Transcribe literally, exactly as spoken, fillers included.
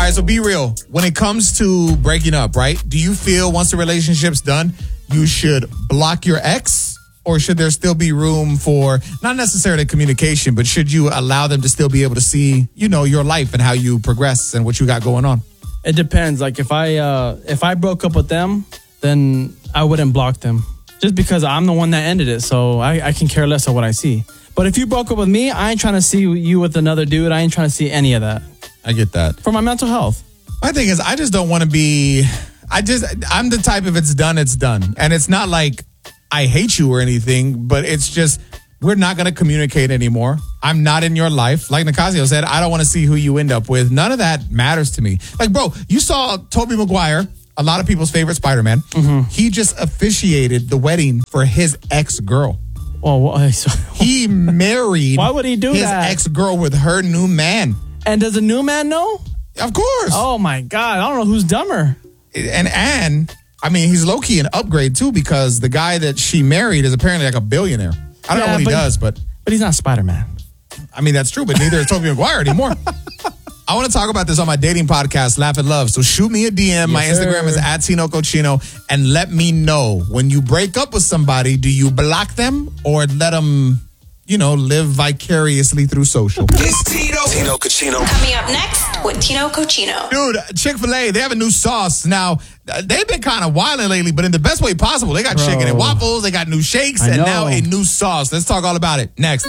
right, so be real. When it comes to breaking up, right? Do you feel once the relationship's done, you should block your ex? Or should there still be room for, not necessarily communication, but should you allow them to still be able to see, you know, your life and how you progress and what you got going on? It depends. Like if I uh, if I broke up with them, then I wouldn't block them. Just because I'm the one that ended it. So I, I can care less of what I see. But if you broke up with me, I ain't trying to see you with another dude. I ain't trying to see any of that. I get that. For my mental health. My thing is, I just don't want to be, I just, I'm the type, if it's done, it's done. And it's not like I hate you or anything, but it's just, we're not going to communicate anymore. I'm not in your life. Like Nicasio said, I don't want to see who you end up with. None of that matters to me. Like, bro, you saw Tobey Maguire, a lot of people's favorite Spider-Man. Mm-hmm. He just officiated the wedding for his ex-girl. Well, he married Why would he do his that? ex-girl with her new man. And does the new man know? Of course. Oh, my God. I don't know who's dumber. And, and I mean, he's low-key an upgrade, too, because the guy that she married is apparently like a billionaire. I don't yeah, know what he does, but... But he's not Spider-Man. I mean, that's true, but neither is Tobey Maguire anymore. I want to talk about this on my dating podcast, Laugh and Love. So shoot me a D M. Yes, my Instagram sir. is at Tino Cochino. And let me know, when you break up with somebody, do you block them or let them, you know, live vicariously through social? It's Tino. Tino Cochino. Coming up next with Tino Cochino. Dude, Chick-fil-A, they have a new sauce. Now, they've been kind of wilding lately, but in the best way possible. They got Bro. chicken and waffles. They got new shakes. I and know. now a new sauce. Let's talk all about it next.